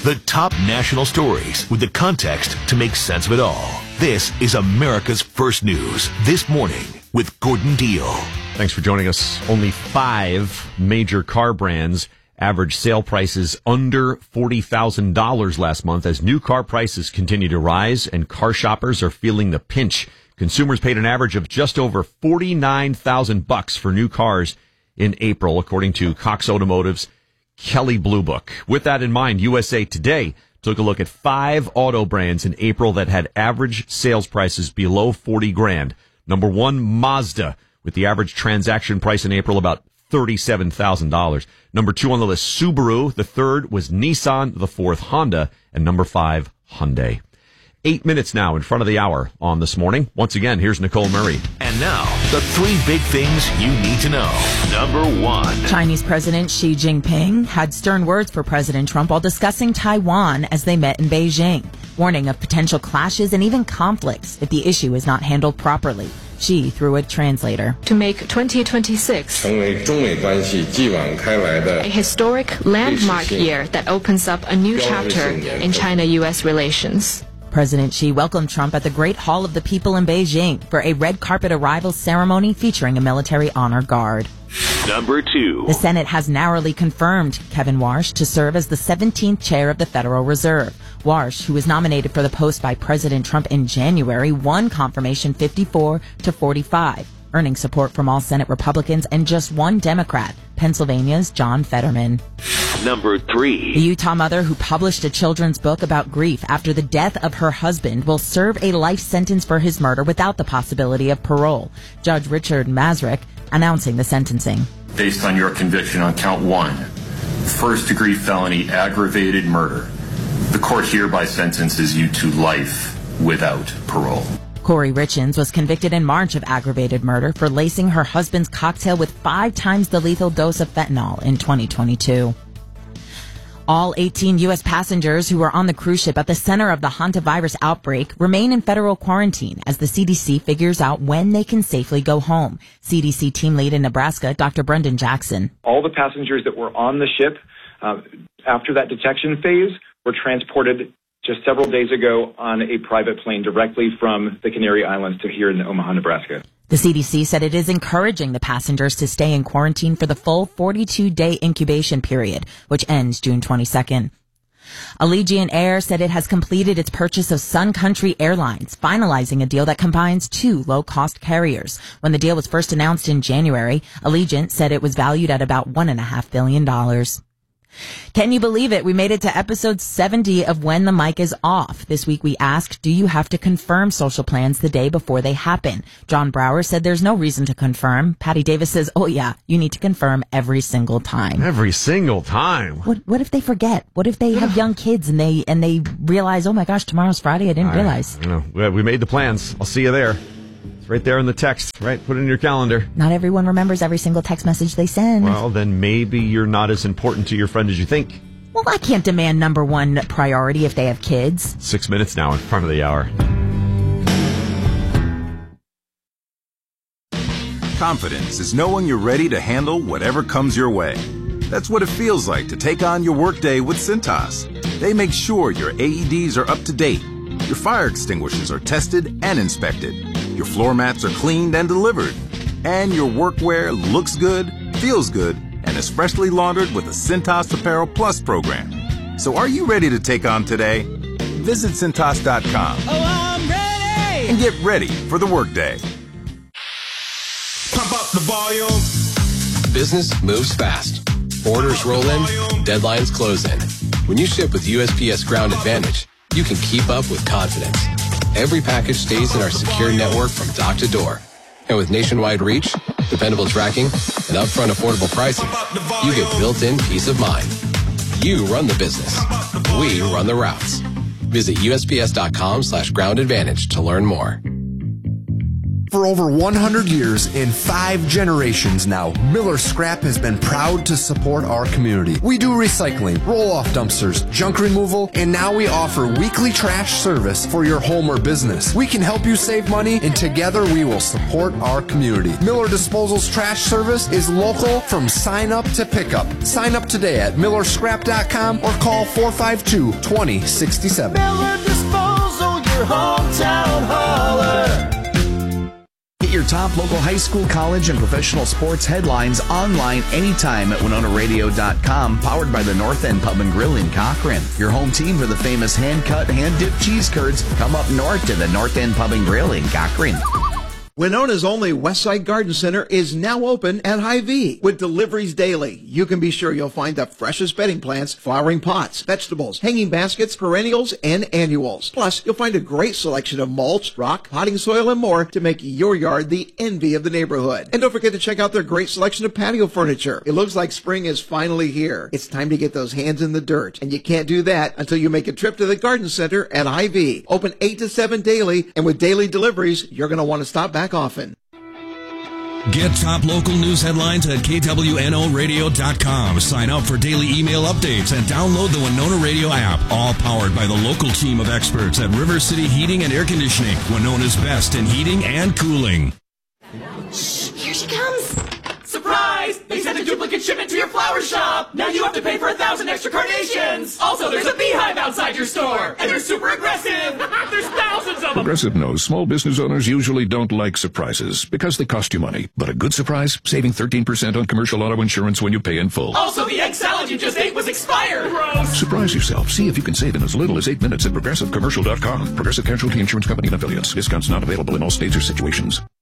The top national stories with the context to make sense of it all. This is America's First News This Morning with Gordon Deal. Thanks for joining us. Only 5 major car brands averaged sale prices under $40,000 last month as new car prices continue to rise and car shoppers are feeling the pinch. Consumers paid an average of just over $49,000 for new cars in April, according to Cox Automotive's Kelley Blue Book. With that in mind, USA Today took a look at 5 auto brands in April that had average sales prices below $40,000. Number 1, Mazda, with the average transaction price in April about $37,000. Number 2 on the list, Subaru. The third was Nissan. The fourth, Honda. And number 5, Hyundai. 8 minutes now in front of the hour on This Morning. Once again, here's Nicole Murray. And now, the 3 big things you need to know. Number 1. Chinese President Xi Jinping had stern words for President Trump while discussing Taiwan as they met in Beijing, warning of potential clashes and even conflicts if the issue is not handled properly. Xi, through a translator, to make 2026 a historic landmark year that opens up a new chapter in China-U.S. relations. President Xi welcomed Trump at the Great Hall of the People in Beijing for a red carpet arrival ceremony featuring a military honor guard. Number 2. The Senate has narrowly confirmed Kevin Warsh to serve as the 17th chair of the Federal Reserve. Warsh, who was nominated for the post by President Trump in January, won confirmation 54-45, earning support from all Senate Republicans and just one Democrat, Pennsylvania's John Fetterman. Number 3. The Utah mother who published a children's book about grief after the death of her husband will serve a life sentence for his murder without the possibility of parole. Judge Richard Mazurek announcing the sentencing. Based on your conviction on count 1, first-degree felony aggravated murder, the court hereby sentences you to life without parole. Corey Richins was convicted in March of aggravated murder for lacing her husband's cocktail with 5 times the lethal dose of fentanyl in 2022. All 18 U.S. passengers who were on the cruise ship at the center of the hantavirus outbreak remain in federal quarantine as the CDC figures out when they can safely go home. CDC team lead in Nebraska, Dr. Brendan Jackson. All the passengers that were on the ship after that detection phase were transported just several days ago on a private plane directly from the Canary Islands to here in Omaha, Nebraska. The CDC said it is encouraging the passengers to stay in quarantine for the full 42-day incubation period, which ends June 22nd. Allegiant Air said it has completed its purchase of Sun Country Airlines, finalizing a deal that combines 2 low-cost carriers. When the deal was first announced in January, Allegiant said it was valued at about $1.5 billion. Can you believe it? We made it to episode 70 of When the Mic is Off. This week we asked, do you have to confirm social plans the day before they happen? John Brower said there's no reason to confirm. Patty Davis says, oh yeah, you need to confirm every single time. Every single time? What if they forget? What if they have young kids and they realize, oh my gosh, tomorrow's Friday, I didn't realize. You know, we made the plans. I'll see you there. It's right there in the text, right? Put it in your calendar. Not everyone remembers every single text message they send. Well, then maybe you're not as important to your friend as you think. Well, I can't demand number 1 priority if they have kids. 6 minutes now in front of the hour. Confidence is knowing you're ready to handle whatever comes your way. That's what it feels like to take on your workday with Cintas. They make sure your AEDs are up to date, your fire extinguishers are tested and inspected, your floor mats are cleaned and delivered, and your workwear looks good, feels good, and is freshly laundered with the Cintas Apparel Plus program. So are you ready to take on today? Visit Cintas.com. Oh, I'm ready! And get ready for the workday. Pump up the volume. Business moves fast. Orders roll in, deadlines close in. When you ship with USPS Ground Advantage, you can keep up with confidence. Every package stays in our secure network from dock to door. And with nationwide reach, dependable tracking, and upfront affordable pricing, you get built-in peace of mind. You run the business. We run the routes. Visit USPS.com/groundadvantage to learn more. For over 100 years and 5 generations now, Miller Scrap has been proud to support our community. We do recycling, roll-off dumpsters, junk removal, and now we offer weekly trash service for your home or business. We can help you save money, and together we will support our community. Miller Disposal's trash service is local from sign up to pickup. Sign up today at millerscrap.com or call 452-2067. Miller Disposal, your hometown hauler. Get your top local high school, college, and professional sports headlines online anytime at WinonaRadio.com, powered by the North End Pub and Grill in Cochrane. Your home team for the famous hand-cut, hand-dipped cheese curds come up north to the North End Pub and Grill in Cochrane. Winona's only Westside Garden Center is now open at Hy-Vee. With deliveries daily, you can be sure you'll find the freshest bedding plants, flowering pots, vegetables, hanging baskets, perennials, and annuals. Plus, you'll find a great selection of mulch, rock, potting soil, and more to make your yard the envy of the neighborhood. And don't forget to check out their great selection of patio furniture. It looks like spring is finally here. It's time to get those hands in the dirt, and you can't do that until you make a trip to the garden center at Hy-Vee. Open 8 to 7 daily, and with daily deliveries, you're going to want to stop back often. Get top local news headlines at KWNORadio.com. Sign up for daily email updates and download the Winona Radio app. All powered by the local team of experts at River City Heating and Air Conditioning, Winona's best in heating and cooling. Shh, here she comes. Surprise! They sent a duplicate shipment to your flower shop. Now you have to pay for 1,000 extra carnations. Also, there's a beehive outside your store, and they're super aggressive. There's thousands of them. Progressive knows small business owners usually don't like surprises because they cost you money. But a good surprise, saving 13% on commercial auto insurance when you pay in full. Also, the egg salad you just ate was expired. Gross. Surprise yourself. See if you can save in as little as 8 minutes at ProgressiveCommercial.com. Progressive Casualty Insurance Company and Affiliates. Discounts not available in all states or situations.